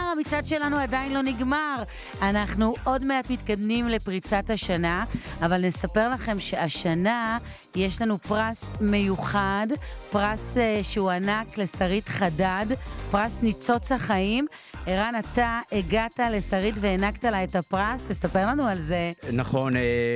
המצעד שלנו עדיין לא נגמר. אנחנו עוד מעט מתקדמים לפריצת השנה, אבל נספר לכם שהשנה יש לנו פרס מיוחד, פרס שהוא ענק לשרית חדד, פרס ניצוץ החיים. ערן, אתה הגעת לשרית והענקת לה את הפרס, תספר לנו על זה. נכון,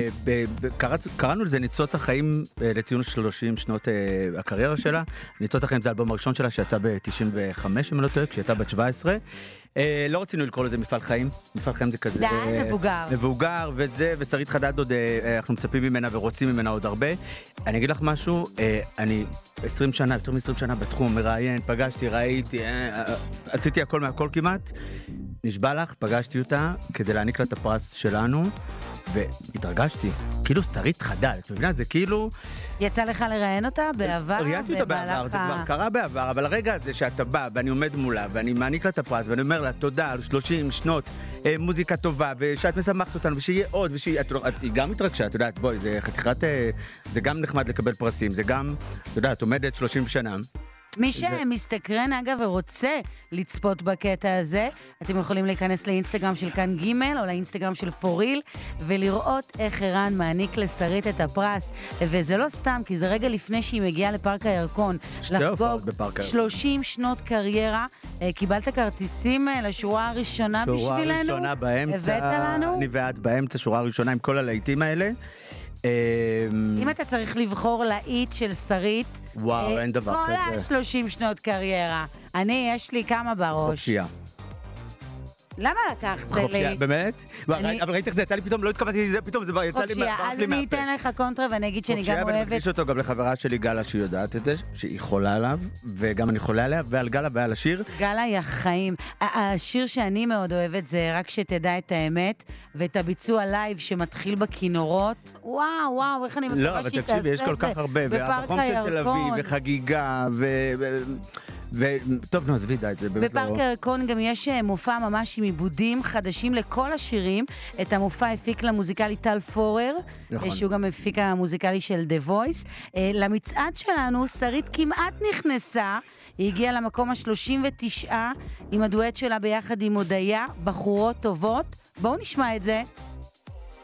קראנו לזה ניצוץ החיים לציון 30 שנות הקריירה שלה. ניצוץ החיים זה האלבום הראשון שלה שיצא ב-95, אם לא טועה, כשהייתה בת 17. לא רצינו לקרוא לזה מפעל חיים, מפעל חיים זה כזה... די, מבוגר. מבוגר, ושרית חדד עוד, אנחנו מצפים ממנה ורוצים ממנה עוד הרבה. אני אגיד לך משהו, אני 20 שנה, יותר מ-20 שנה בתחום, מראיין, פגשתי, ראיתי, עשיתי הכל מהכל כמעט, נשבע לך, פגשתי אותה כדי להעניק לה את הפרס שלנו, והתרגשתי, כאילו שרית חדד, את מבינה? זה כאילו... יצא לך לראיין אותה בעבר? ראיינתי אותה בעבר, זה כבר קרה בעבר, אבל הרגע הזה שאתה בא ואני עומד מולה ואני מעניק לה את הפרס ואני אומר לה תודה על 30 שנות מוזיקה טובה ושאת משמחת אותנו ושיהיה עוד היא גם התרגשה, את יודעת, בואי, זה חתיכת, זה גם נחמד לקבל פרסים, זה גם, את יודעת, עומדת 30 שנה. מי שמסתקרן אגב ורוצה לצפות בקטע הזה, אתם יכולים להיכנס לאינסטגרם של כאן ג' או לאינסטגרם של פוריל ולראות איך ערן מעניק לשרית את הפרס. וזה לא סתם, כי זה רגע לפני שהיא מגיעה לפארק הירקון לחגוג 30 שנות קריירה. קיבלת כרטיסים לשורה הראשונה בשבילנו? שורה ראשונה באמצע, הבאת לנו? אני ועד באמצע, שורה ראשונה עם כל הלהיטים האלה. אם אתה צריך לבחור להיט של שרית, וואו, אין דבר כזה. כל 30 שנות קריירה. יש לי כמה בראש. חופשייה. למה לקחת לי? חופשייה, באמת? אבל ראית איך זה יצא לי פתאום, לא התכוונתי לזה, פתאום זה יצא לי מהפה. חופשייה, אז אני אתן לך קונטרה ואני אגיד שאני גם אוהבת. חופשייה, ואני מרגיש אותו גם לחברה שלי גלה שהיא יודעת את זה, שהיא חולה עליו, וגם אני חולה עליה, ועל גלה ועל השיר. גלה היא החיים. השיר שאני מאוד אוהבת זה רק שתדע את האמת, ואת הביצוע לייב שמתחיל בכינורות. וואו, איך אני מקווה לא, אבל תקשיבי, יש כל כך הרבה, והחום של תל אביב, וחגיגה, טוב, נו, עזבי די את זה. בפארק הירקון גם יש מופע ממש עם עיבודים חדשים לכל השירים. את המופע הפיק למוזיקלי טל פורר, שהוא גם הפיק המוזיקלי של The Voice. למצעד שלנו, שרית כמעט נכנסה, היא הגיעה למקום ה-39 עם הדואט שלה ביחד עם הודיה, בחורות טובות. בואו נשמע את זה.